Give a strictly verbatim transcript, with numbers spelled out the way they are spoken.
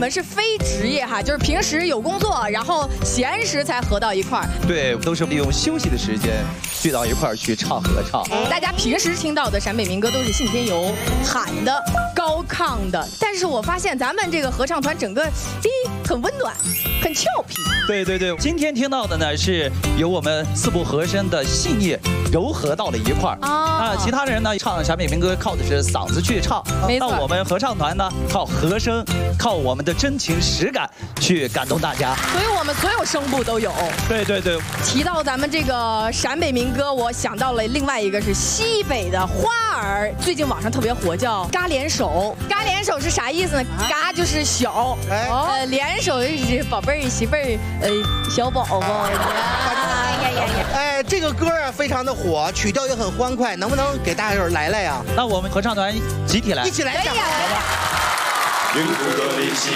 们是非职业哈，就是平时有工作，然后闲时才合到一块儿。 对，都是利用休息的时间聚到一块儿去唱合唱。 大家平时听到的陕北民歌都是信天游喊的、高亢的，但是我发现咱们这个合唱团整个，咦，很温暖，很俏皮。 对对对，今天听到的呢是由我们四部和声的细腻糅合到了一块儿啊。其他人呢唱陕北民歌靠的是嗓子去唱，那我们合唱团呢靠和声，靠我们的真情实感去感动大家。 所以我们所有声部都有。 对对对。 提到咱们这个陕北民歌，我想到了另外一个是西北的花儿，最近网上特别火，叫嘎连手。嘎连手是啥意思呢？嘎就是小，呃，连手就是宝贝儿、媳妇儿，呃，小宝宝。哎呀呀呀！ 哎，这个歌啊非常的火，曲调也很欢快，能不能给大伙儿来来呀？ 那我们合唱团集体来， 一起来一下。 好吧。